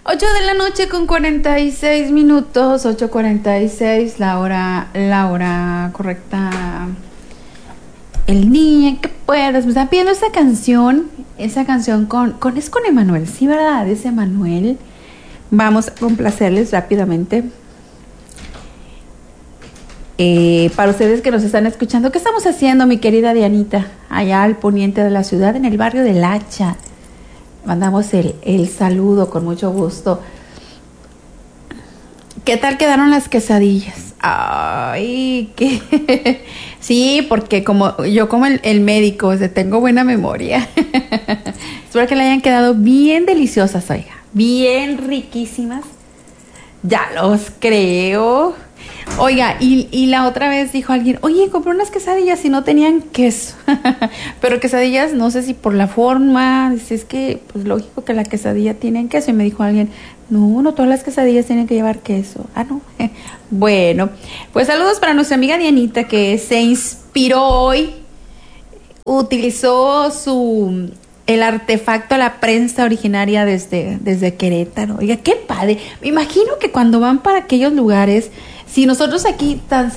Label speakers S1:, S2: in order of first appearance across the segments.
S1: 8 de la noche con 46 minutos, 8:46, la hora correcta. El día que puedas. Me están pidiendo esa canción es con Emanuel, ¿sí, verdad? Es Emanuel. Vamos a complacerles rápidamente. Para ustedes que nos están escuchando, ¿qué estamos haciendo, mi querida Dianita? Allá al poniente de la ciudad, en el barrio del Hacha. Mandamos el saludo con mucho gusto. ¿Qué tal quedaron las quesadillas? Ay, qué... Sí, porque yo como el médico, tengo buena memoria. Espero que le hayan quedado bien deliciosas, oiga. Bien riquísimas. Ya los creo. Oiga, y la otra vez dijo alguien, oye, compré unas quesadillas y no tenían queso. Pero quesadillas, no sé si por la forma, dice, es que, pues lógico que la quesadilla tiene queso. Y me dijo alguien, no todas las quesadillas tienen que llevar queso. Ah, no. Bueno, pues saludos para nuestra amiga Dianita, que se inspiró hoy, utilizó el artefacto, la prensa originaria desde Querétaro. Oiga, qué padre. Me imagino que cuando van para aquellos lugares, si nosotros aquí tan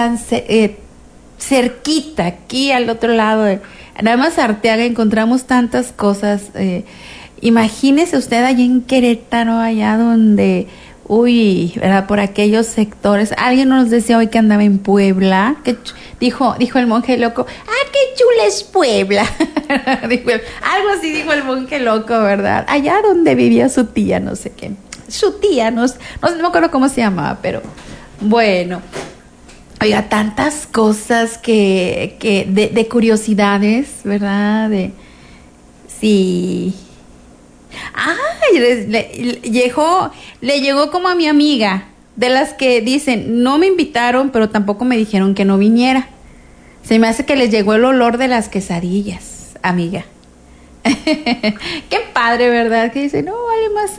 S1: cerquita, aquí al otro lado, nada más Arteaga, encontramos tantas cosas. Imagínese usted allá en Querétaro, allá donde, ¿verdad? Por aquellos sectores. Alguien nos decía hoy que andaba en Puebla, que dijo el monje loco, qué chula es Puebla. Algo así dijo el monje loco, ¿verdad? Allá donde vivía su tía, no sé qué. Su tía, no me acuerdo cómo se llamaba, pero bueno. Oiga, tantas cosas que de curiosidades, ¿verdad? Sí. Le llegó como a mi amiga, de las que dicen, no me invitaron, pero tampoco me dijeron que no viniera. Se me hace que les llegó el olor de las quesadillas, amiga. Qué padre, ¿verdad? Que dice, no vale más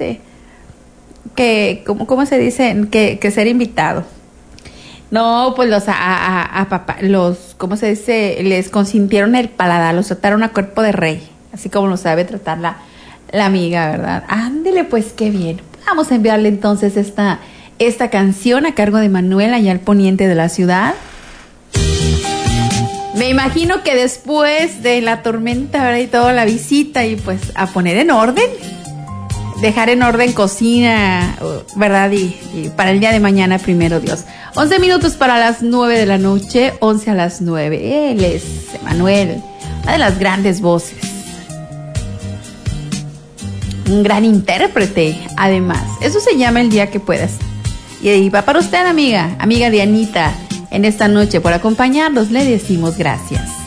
S1: que, ¿cómo se dice? Que ser invitado. No, pues ¿cómo se dice? Les consintieron el paladar, los trataron a cuerpo de rey, así como lo sabe tratar la amiga, ¿verdad? Ándele, pues qué bien. Vamos a enviarle entonces esta canción a cargo de Manuel, allá al poniente de la ciudad. Me imagino que después de la tormenta, ¿verdad? Y toda la visita, y pues a poner en orden, dejar en orden cocina, ¿verdad? Y para el día de mañana, primero Dios. 11 minutos para las 9 de la noche, 11 a las 9. Él es Emanuel, una de las grandes voces. Un gran intérprete, además. Eso se llama El Día que Puedas. Y va para usted, amiga Dianita. En esta noche, por acompañarnos, le decimos gracias.